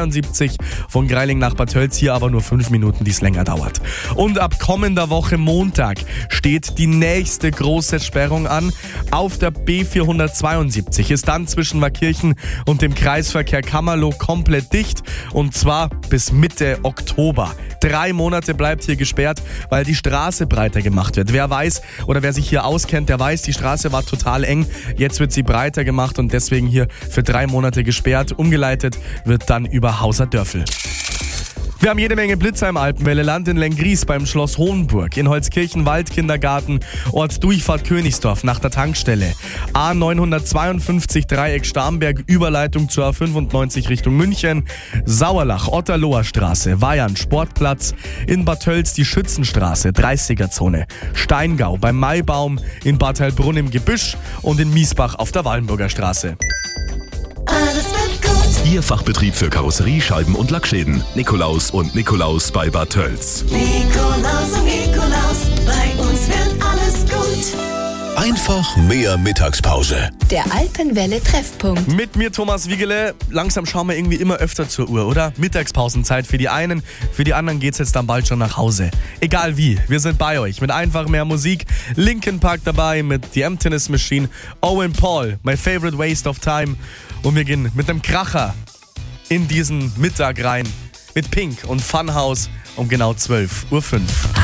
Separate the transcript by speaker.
Speaker 1: 172 von Greiling nach Bad Tölz, hier aber nur 5 Minuten, die es länger dauert. Und ab kommender Woche Montag steht die nächste große Sperrung an. Auf der B472 ist dann zwischen Waakirchen und dem Kreisverkehr Kammerloh komplett dicht und zwar bis Mitte Oktober. 3 Monate bleibt hier gesperrt, weil die Straße breiter gemacht wird. Wer weiß oder wer sich hier auskennt, der weiß, die Straße war total eng. Jetzt wird sie breiter gemacht und deswegen hier für 3 Monate gesperrt. Umgeleitet wird dann über Hauserdörfel. Wir haben jede Menge Blitzer im Alpenwelleland, in Lenggries beim Schloss Hohenburg, in Holzkirchen Waldkindergarten, Ortsdurchfahrt Königsdorf nach der Tankstelle, A952 Dreieck Starnberg, Überleitung zur A95 Richtung München, Sauerlach, Otterloher Straße, Weyern, Sportplatz, in Bad Tölz die Schützenstraße, 30er-Zone, Steingau beim Maibaum, in Bad Heilbrunn im Gebüsch und in Miesbach auf der Wallenburger Straße.
Speaker 2: Alles wird gut.
Speaker 3: Ihr Fachbetrieb für Karosserie, Scheiben und Lackschäden. Nikolaus und Nikolaus bei Bad Tölz.
Speaker 2: Nikolaus und Nikolaus, bei uns wird alles gut.
Speaker 3: Einfach mehr Mittagspause.
Speaker 4: Der Alpenwelle-Treffpunkt.
Speaker 1: Mit mir Thomas Wiegele. Langsam schauen wir irgendwie immer öfter zur Uhr, oder? Mittagspausenzeit für die einen, für die anderen geht's jetzt dann bald schon nach Hause. Egal wie, wir sind bei euch mit einfach mehr Musik. Linkin Park dabei mit The Emptiness Machine, Owen Paul, My Favorite Waste of Time. Und wir gehen mit einem Kracher in diesen Mittag rein mit Pink und Funhouse um genau 12:05 Uhr.